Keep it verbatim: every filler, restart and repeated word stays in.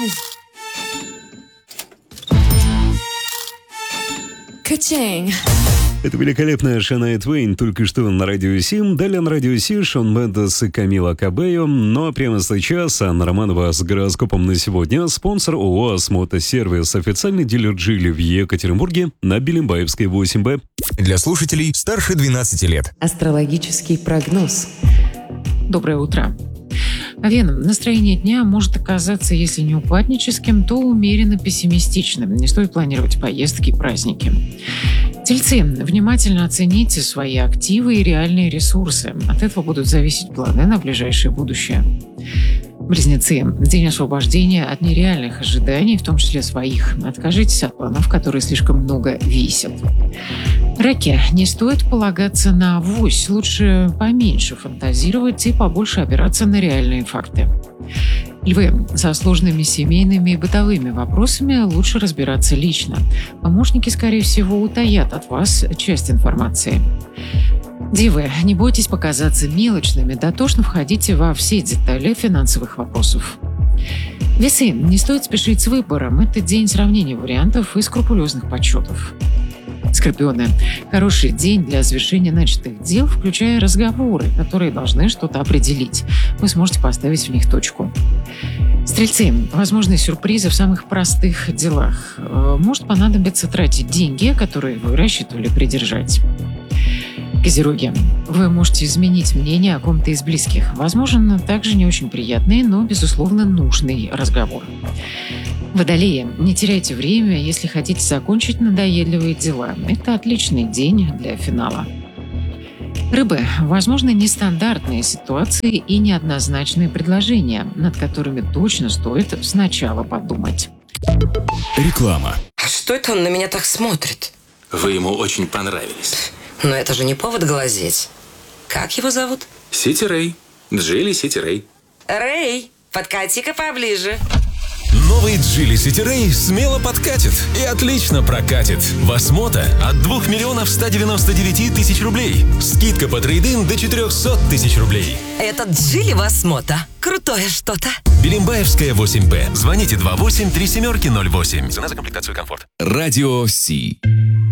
Ka-ching. Это великолепная Шания Твейн только что на Радио семь. Далее на Радио Си Шон Мендес и Камила Кабео. Ну а прямо сейчас Анна Романова с гороскопом на сегодня. Спонсор ООО «Осмотосервис». Официальный дилер Джили в Екатеринбурге на Белимбаевской восемь Б. Для слушателей старше двенадцати лет. Астрологический прогноз. Доброе утро. Овен, настроение дня может оказаться, если не упадническим, то умеренно пессимистичным. Не стоит планировать поездки и праздники. Тельцы, внимательно оцените свои активы и реальные ресурсы. От этого будут зависеть планы на ближайшее будущее. Близнецы, день освобождения от нереальных ожиданий, в том числе своих. Откажитесь от планов, которые слишком много весят. Раки, не стоит полагаться на авось, лучше поменьше фантазировать и побольше опираться на реальные факты. Львы, со сложными семейными и бытовыми вопросами лучше разбираться лично. Помощники, скорее всего, утаят от вас часть информации. Девы, не бойтесь показаться мелочными, дотошно входите во все детали финансовых вопросов. Весы, не стоит спешить с выбором. Это день сравнения вариантов и скрупулезных подсчетов. Скорпионы, хороший день для завершения начатых дел, включая разговоры, которые должны что-то определить. Вы сможете поставить в них точку. Стрельцы, возможны сюрпризы в самых простых делах. Может понадобиться тратить деньги, которые вы рассчитывали придержать. Козероги, вы можете изменить мнение о ком-то из близких. Возможно, также не очень приятный, но, безусловно, нужный разговор. Водолеи, не теряйте время, если хотите закончить надоедливые дела. Это отличный день для финала. Рыбы, возможно, нестандартные ситуации и неоднозначные предложения, над которыми точно стоит сначала подумать. Реклама. А что это он на меня так смотрит? Вы ему очень понравились. Но это же не повод глазеть. Как его зовут? Сити Рэй. Джили Сити Рэй. Рэй, подкати-ка поближе. Новый Джили Сити Рэй смело подкатит и отлично прокатит. В Осмото от двух миллионов ста девяноста девяти тысяч рублей. Скидка по трейд-ин до четырехсот тысяч рублей. Этот Джили в Осмото. Крутое что-то. Белимбаевская восемь Б. Звоните два восемь три семь ноль восемь. Цена за комплектацию и комфорт. Радио Си.